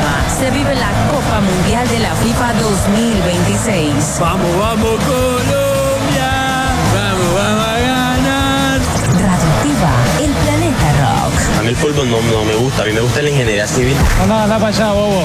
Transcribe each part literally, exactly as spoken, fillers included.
Radioactiva se vive la Copa Mundial de la FIFA dos mil veintiséis. Vamos, vamos Colombia, vamos, vamos a ganar. Radioactiva, el planeta rock. A mí el fútbol no, no me gusta, a mí me gusta la ingeniería civil. Anda, anda para allá, bobo.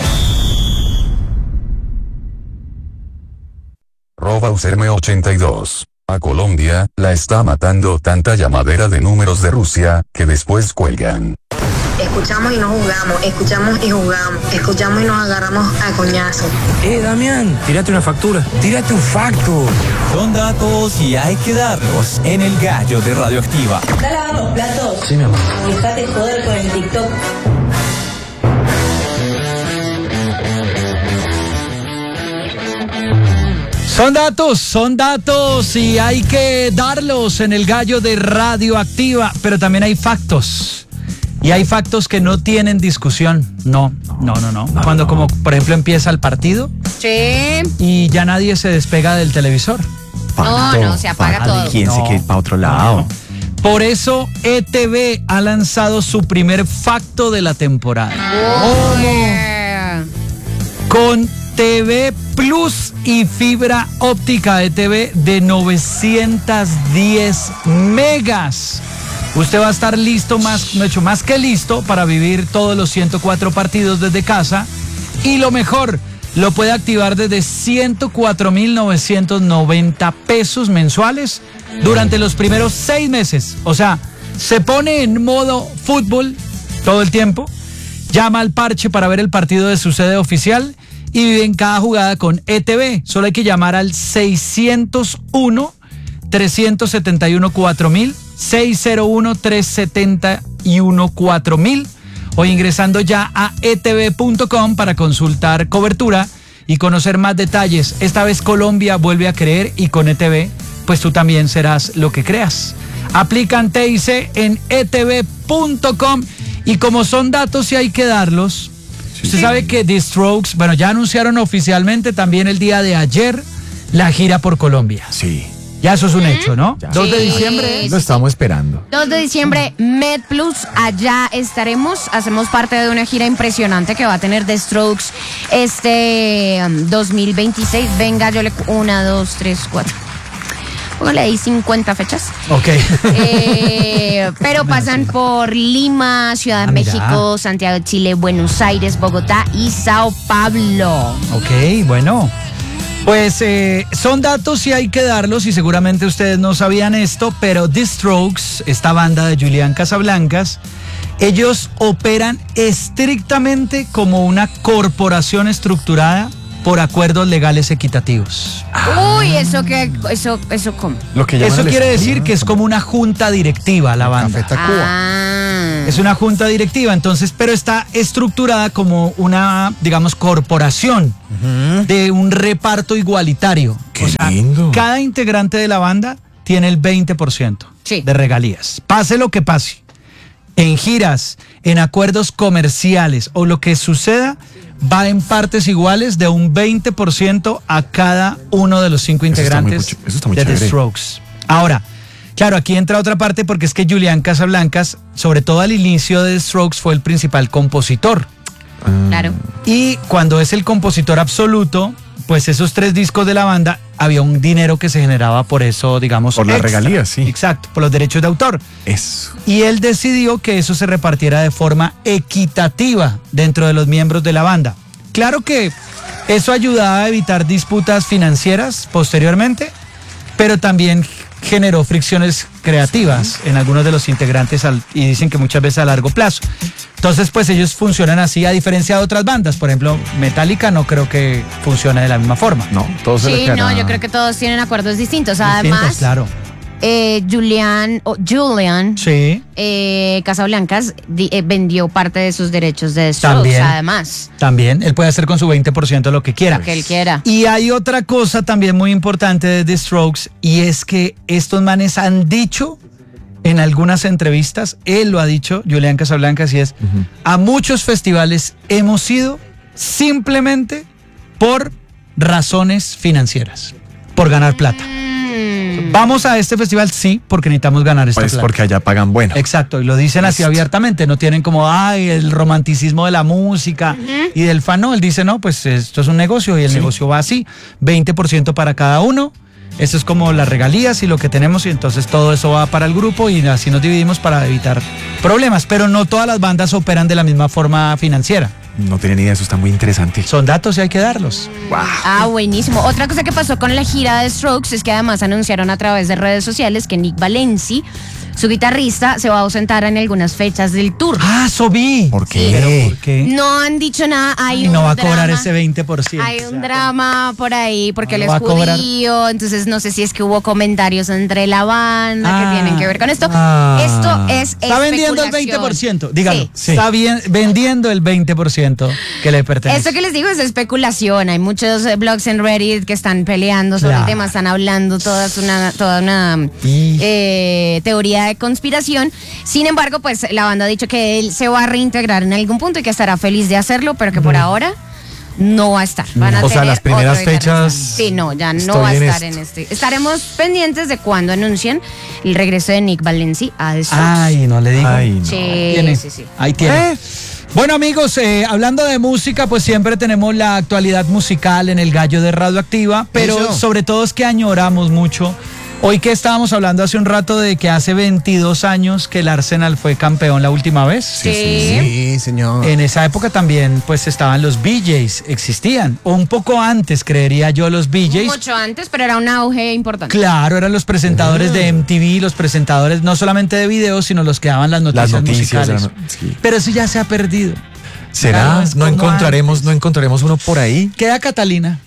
Robauserme ochenta y dos. A Colombia, la está matando tanta llamadera de números de Rusia, que después cuelgan. Escuchamos y nos jugamos, escuchamos y jugamos, escuchamos y nos agarramos a coñazo. Eh, Damián, tírate una factura, tírate un facto. Son datos y hay que darlos en el gallo de Radioactiva. ¿Está lavando los platos? Sí, mi amor. Dejate joder con el TikTok. Son datos, son datos y hay que darlos en el gallo de Radioactiva, pero también hay factos. Y hay factos que no tienen discusión. No, no, no, no. Cuando como por ejemplo empieza el partido. Sí. Y ya nadie se despega del televisor. No, no, se apaga todo. ¿Quién se quiere para otro lado? No. Por eso E T V ha lanzado su primer facto de la temporada. Oh. Con T V Plus y fibra óptica E T V de novecientos diez megas. Usted va a estar listo, más, mucho más que listo, para vivir todos los ciento cuatro partidos desde casa. Y lo mejor, lo puede activar desde ciento cuatro mil novecientos noventa pesos mensuales durante los primeros seis meses. O sea, se pone en modo fútbol todo el tiempo, llama al parche para ver el partido de su sede oficial y vive en cada jugada con E T V. Solo hay que llamar al seiscientos uno, trescientos setenta y uno, cuatro mil, seiscientos uno, trescientos setenta y uno, cuatro mil, o ingresando ya a e t v punto com para consultar cobertura y conocer más detalles. Esta vez Colombia vuelve a creer y con E T V, pues tú también serás lo que creas. Aplican T I C en e t v punto com y como son datos y hay que darlos, sí. Usted sabe que The Strokes, bueno, ya anunciaron oficialmente también el día de ayer la gira por Colombia. Sí. Ya eso es un hecho, ¿no? Ya. dos de Sí. diciembre. Lo estamos esperando. dos de diciembre, MedPlus, allá estaremos. Hacemos parte de una gira impresionante que va a tener The Strokes este um, dos mil veintiséis. Venga, yo le... Una, dos, tres, cuatro. Póngale ahí cincuenta fechas. Ok. Eh, pero pasan por Lima, Ciudad de Ah, mira. México, Santiago de Chile, Buenos Aires, Bogotá y Sao Paulo. Ok, bueno. Pues eh, son datos y hay que darlos y seguramente ustedes no sabían esto, pero The Strokes, esta banda de Julián Casablancas, ellos operan estrictamente como una corporación estructurada por acuerdos legales equitativos. Uy, eso que, eso, eso cómo. Lo que Eso quiere decir que es como una junta directiva la banda. Café Tacuba. Ah. Es una junta directiva, entonces, pero está estructurada como una, digamos, corporación de un reparto igualitario. Qué lindo. Cada integrante de la banda tiene el veinte por ciento Sí. de regalías. Pase lo que pase. En giras, en acuerdos comerciales o lo que suceda, va en partes iguales de un veinte por ciento a cada uno de los cinco Eso está muy integrantes mucho- eso está muy de The chévere. Strokes. Ahora, claro, aquí entra otra parte porque es que Julián Casablancas, sobre todo al inicio de The Strokes, fue el principal compositor. Claro. Y cuando es el compositor absoluto, pues esos tres discos de la banda, había un dinero que se generaba por eso, digamos, Por las extra. regalías, sí. Exacto, por los derechos de autor. Eso. Y él decidió que eso se repartiera de forma equitativa dentro de los miembros de la banda. Claro que eso ayudaba a evitar disputas financieras posteriormente, pero también generó fricciones creativas en algunos de los integrantes al- y dicen que muchas veces a largo plazo. Entonces, pues ellos funcionan así a diferencia de otras bandas. Por ejemplo, Metallica no creo que funcione de la misma forma. No, todo se le Sí, queda- no, yo creo que todos tienen acuerdos distintos. Distintos, Además, claro. eh, Julián, o Julian Sí, eh, Casablancas di- eh, vendió parte de sus derechos de The Strokes, También. además, también. Él puede hacer con su veinte por ciento lo que quiera. lo que él quiera. Y hay otra cosa también muy importante de The Strokes y es que estos manes han dicho en algunas entrevistas, él lo ha dicho, Julián Casablancas, y es, a muchos festivales hemos ido simplemente por razones financieras, por ganar plata. Mm. ¿Vamos a este festival? Sí, porque necesitamos ganar esta Pues plata. porque allá pagan bueno. Exacto, y lo dicen así abiertamente, no tienen como, ay, el romanticismo de la música y del fan, no, él dice, no, pues esto es un negocio y el negocio va así, veinte por ciento para cada uno, eso es como las regalías y lo que tenemos y entonces todo eso va para el grupo y así nos dividimos para evitar problemas, pero no todas las bandas operan de la misma forma financiera. No tienen idea, eso está muy interesante. Son datos y hay que darlos. Wow. Ah, buenísimo. Otra cosa que pasó con la gira de Strokes es que además anunciaron a través de redes sociales que Nick Valenci, su guitarrista, se va a ausentar en algunas fechas del tour. Ah, eso vi. ¿Por qué? Pero, ¿por qué? No han dicho nada, hay Y un no va a drama, cobrar ese veinte por ciento. Hay un drama por ahí porque No él lo es va a cobrar. judío, entonces no sé si es que hubo comentarios entre la banda Ah, que tienen que ver con esto. ah. Esto es Está vendiendo el especulación. veinte por ciento, dígalo. Sí. Sí. Está bien, vendiendo el veinte por ciento que le pertenece. Esto que les digo es especulación. Hay muchos eh, blogs en Reddit que están peleando sobre Claro. el tema, están hablando todas una, toda una Y- eh, teoría de conspiración. Sin embargo, pues la banda ha dicho que él se va a reintegrar en algún punto y que estará feliz de hacerlo, pero que por ahora no va a estar. Van a O sea, tener las primeras otro guitarrista. fechas Sí, no, ya no estoy va a en estar esto. en este. Estaremos pendientes de cuando anuncien el regreso de Nick Valenci a The Strokes. Ay, no le digo. Ay, no. Sí, Tiene. sí, sí. Ahí tiene. Bueno amigos, eh, hablando de música, pues siempre tenemos la actualidad musical en el Gallo de Radioactiva, pero Eso. sobre todo es que añoramos mucho. Hoy que estábamos hablando hace un rato de que hace veintidós años que el Arsenal fue campeón la última vez. Sí. Sí, señor. En esa época también pues estaban los B Js, existían. O un poco antes, creería yo, los B Js. Mucho antes, pero era un auge importante. Claro, eran los presentadores de M T V, los presentadores no solamente de videos, sino los que daban las noticias, Las noticias. musicales. la no- sí. Pero eso ya se ha perdido. ¿Será? Claro, es ¿No como encontraremos, antes. no encontraremos uno por ahí? Queda Catalina.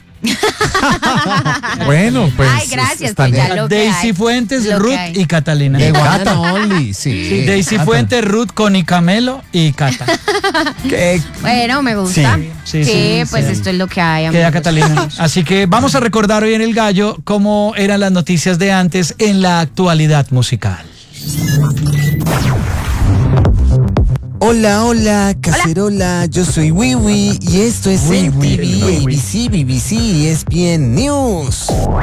Bueno, pues. Ay, gracias, están- pues ya lo que Daisy hay, Fuentes, lo que Ruth hay. y Catalina. De One and Only, sí. Sí, Daisy Cata. Fuentes, Ruth, Connie Camelo y Cata. ¿Qué? Bueno, me gusta. Sí, Sí, sí, sí, pues sí. esto es lo que hay. Queda amigos. Catalina. Así que vamos a recordar hoy en El Gallo cómo eran las noticias de antes en la actualidad musical. Hola, hola, cacerola, yo soy Wiwi y esto es Wiwi, M T V, el Wiwi. A B C, B B C y E S P N News.